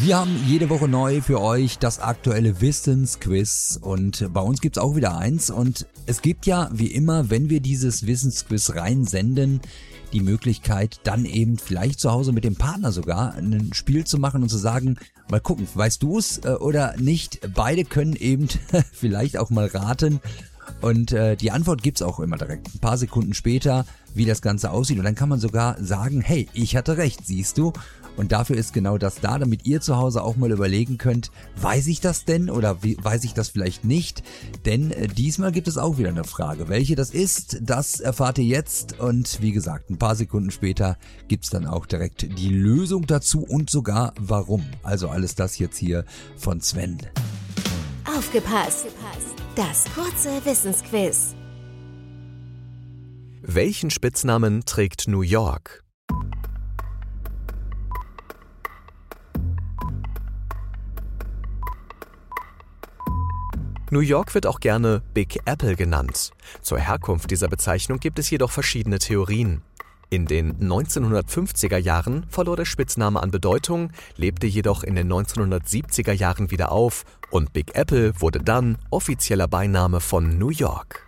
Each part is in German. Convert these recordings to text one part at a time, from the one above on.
Wir haben jede Woche neu für euch das aktuelle Wissensquiz und bei uns gibt's auch wieder eins und es gibt ja wie immer, wenn wir dieses Wissensquiz reinsenden, die Möglichkeit dann eben vielleicht zu Hause mit dem Partner sogar ein Spiel zu machen und zu sagen, mal gucken, weißt du es oder nicht? Beide können eben vielleicht auch mal raten. Und die Antwort gibt's auch immer direkt, ein paar Sekunden später, wie das Ganze aussieht. Und dann kann man sogar sagen, hey, ich hatte recht, siehst du? Und dafür ist genau das da, damit ihr zu Hause auch mal überlegen könnt, weiß ich das denn oder weiß ich das vielleicht nicht? Denn diesmal gibt es auch wieder eine Frage. Welche das ist, das erfahrt ihr jetzt. Und wie gesagt, ein paar Sekunden später gibt's dann auch direkt die Lösung dazu und sogar warum. Also alles das jetzt hier von Sven. Aufgepasst! Das kurze Wissensquiz. Welchen Spitznamen trägt New York? New York wird auch gerne Big Apple genannt. Zur Herkunft dieser Bezeichnung gibt es jedoch verschiedene Theorien. In den 1950er Jahren verlor der Spitzname an Bedeutung, lebte jedoch in den 1970er Jahren wieder auf und Big Apple wurde dann offizieller Beiname von New York.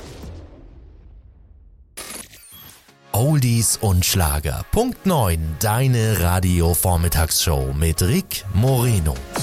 Oldies und Schlager. Punkt 9. Deine Radio-Vormittagsshow mit Rick Moreno.